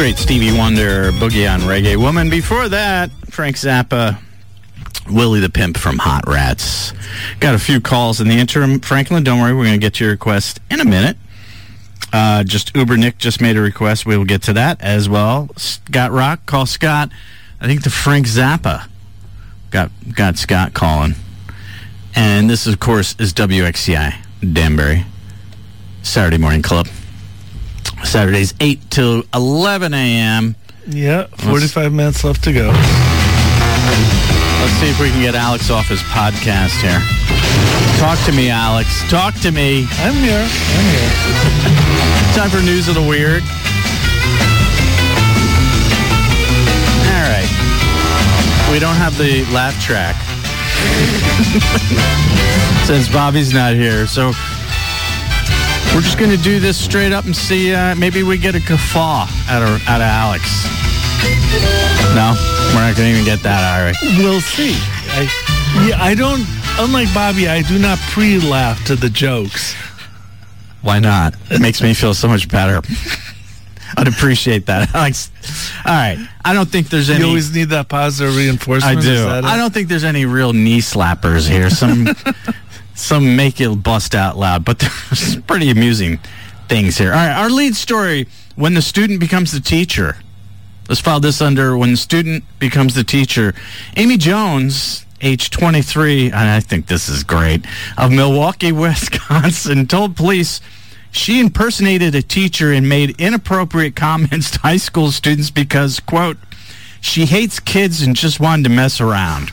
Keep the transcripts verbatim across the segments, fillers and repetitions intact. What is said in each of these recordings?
Great Stevie Wonder, Boogie on Reggae Woman. Before that, Frank Zappa, Willie the Pimp from Hot Rats. Got a few calls in the interim. Franklin, don't worry, we're going to get your request in a minute. Uh, just Uber Nick just made a request. We will get to that as well. Scott Rock, call Scott. I think the Frank Zappa got got Scott calling. And this, of course, is W X C I, Danbury. Saturday Morning Club. Saturdays, eight till eleven a.m. Yeah, forty-five let's, minutes left to go. Let's see if we can get Alex off his podcast here. Talk to me, Alex. Talk to me. I'm here. I'm here. Time for News of the Weird. All right. We don't have the laugh track. Since Bobby's not here, so we're just going to do this straight up and see. Uh, maybe we get a guffaw out of out of Alex. No, we're not going to even get that, are we? We'll see. I, yeah, I don't. Unlike Bobby, I do not pre-laugh to the jokes. Why not? It makes me feel so much better. I'd appreciate that, Alex. All right. I don't think there's any... You always need that positive reinforcement? I do. I don't think there's any real knee slappers here. Some some make you bust out loud, but there's pretty amusing things here. All right. Our lead story, when the student becomes the teacher. Let's file this under when the student becomes the teacher. Amy Jones, age twenty-three, and I think this is great, of Milwaukee, Wisconsin, told police she impersonated a teacher and made inappropriate comments to high school students because, quote, she hates kids and just wanted to mess around.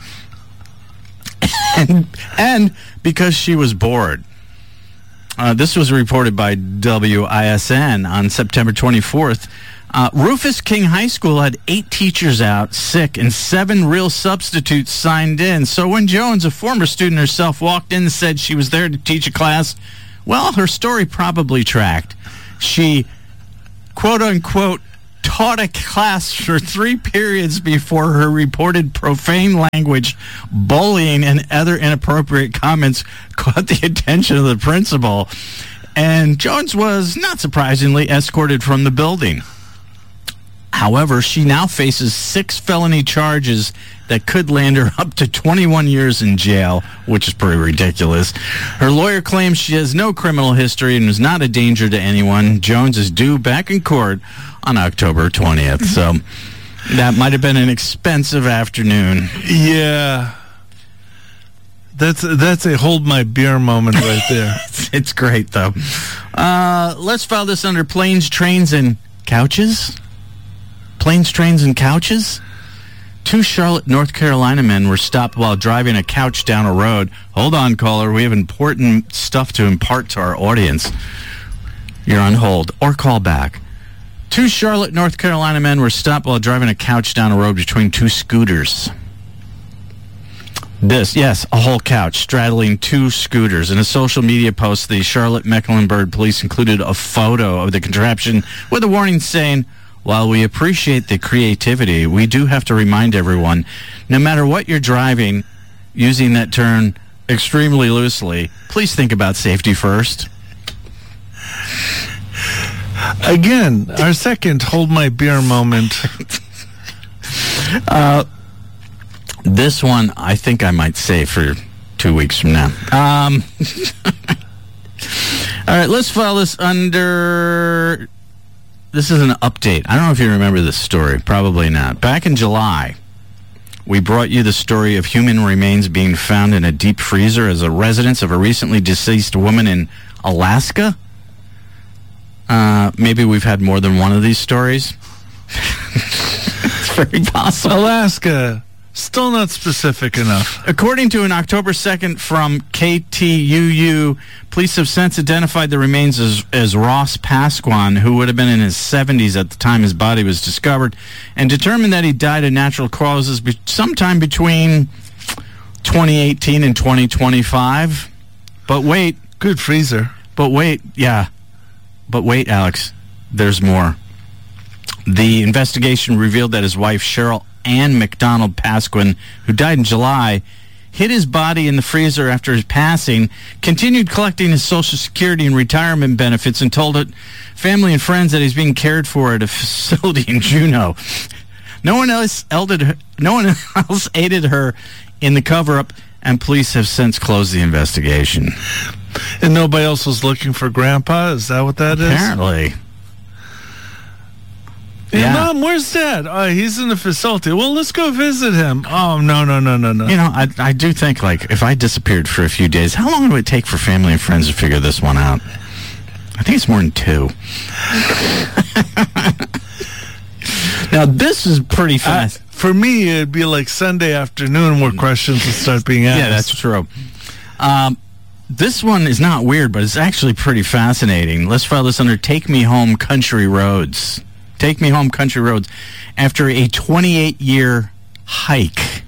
and, and because she was bored. Uh, this was reported by W I S N on September twenty-fourth. Uh, Rufus King High School had eight teachers out sick and seven real substitutes signed in. So when Jones, a former student herself, walked in and said she was there to teach a class, well, her story probably tracked. She, quote-unquote, taught a class for three periods before her reported profane language, bullying, and other inappropriate comments caught the attention of the principal. And Jones was, not surprisingly, escorted from the building. However, she now faces six felony charges that could land her up to twenty-one years in jail, which is pretty ridiculous. Her lawyer claims she has no criminal history and is not a danger to anyone. Jones is due back in court on October twentieth. So that might have been an expensive afternoon. Yeah. That's that's a hold my beer moment right there. it's, it's great, though. Uh, let's file this under planes, trains, and couches. Planes, trains, and couches? Two Charlotte, North Carolina men were stopped while driving a couch down a road. Hold on, caller. We have important stuff to impart to our audience. You're on hold. Or call back. Two Charlotte, North Carolina men were stopped while driving a couch down a road between two scooters. This, yes, a whole couch straddling two scooters. In a social media post, the Charlotte Mecklenburg police included a photo of the contraption with a warning saying, while we appreciate the creativity, we do have to remind everyone, no matter what you're driving, using that term extremely loosely, please think about safety first. Again, our second hold my beer moment. uh, this one, I think I might save for two weeks from now. Um, all right, let's file this under... This is an update. I don't know if you remember this story. Probably not. Back in July, we brought you the story of human remains being found in a deep freezer as a residence of a recently deceased woman in Alaska. Uh, maybe we've had more than one of these stories. It's very possible. Alaska. Still not specific enough. According to an October second from K T U U, police have since identified the remains as, as Ross Pasquan, who would have been in his seventies at the time his body was discovered, and determined that he died of natural causes be- sometime between twenty eighteen and twenty twenty-five. But wait. Good freezer. But wait, yeah. But wait, Alex, there's more. The investigation revealed that his wife, Cheryl Ann McDonald Pasquin, who died in July, hid his body in the freezer after his passing, continued collecting his Social Security and retirement benefits, and told it, family and friends that he's being cared for at a facility in Juneau. No one else aided her, no one else aided her in the cover-up, and police have since closed the investigation. And nobody else was looking for Grandpa? Is that what that is? Apparently. Hey, Yeah. Mom, where's Dad? Oh, he's in the facility. Well, let's go visit him. Oh, no, no, no, no, no. You know, I, I do think, like, if I disappeared for a few days, how long would it take for family and friends to figure this one out? I think it's more than two. Now, this is pretty fast. I, for me, it'd be like Sunday afternoon where questions would start being asked. Yeah, that's true. Um, this one is not weird, but it's actually pretty fascinating. Let's file this under Take Me Home Country Roads. Take Me Home Country Roads. After a twenty-eight year hike.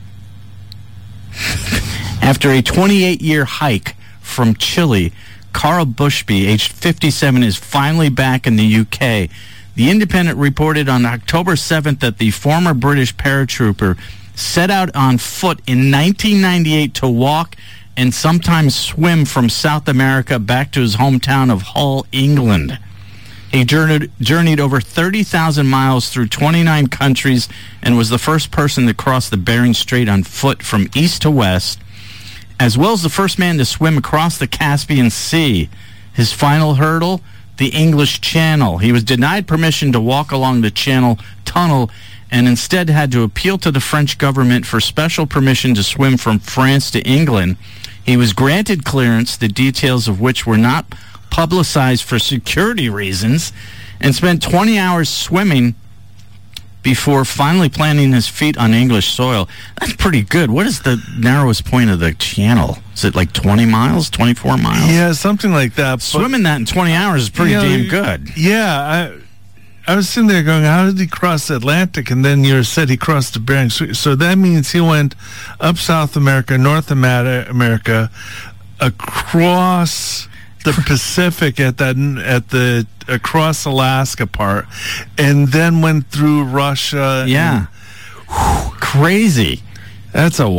After a twenty-eight year hike from Chile, Carl Bushby, aged fifty-seven, is finally back in the U K. The Independent reported on October seventh that the former British paratrooper set out on foot in nineteen ninety-eight to walk and sometimes swim from South America back to his hometown of Hull, England. He journeyed, journeyed over thirty thousand miles through twenty-nine countries and was the first person to cross the Bering Strait on foot from east to west, as well as the first man to swim across the Caspian Sea. His final hurdle, the English Channel. He was denied permission to walk along the Channel Tunnel and instead had to appeal to the French government for special permission to swim from France to England. He was granted clearance, the details of which were not publicized for security reasons, and spent twenty hours swimming before finally planting his feet on English soil. That's pretty good. What is the narrowest point of the channel? Is it like twenty miles, twenty-four miles? Yeah, something like that. Swimming that in twenty hours is pretty you know, damn good. Yeah, I, I was sitting there going, how did he cross the Atlantic? And then you said he crossed the Bering Strait. So that means he went up South America, North America, across the Pacific at that at the across Alaska part, and then went through Russia. Yeah, And, crazy. that's a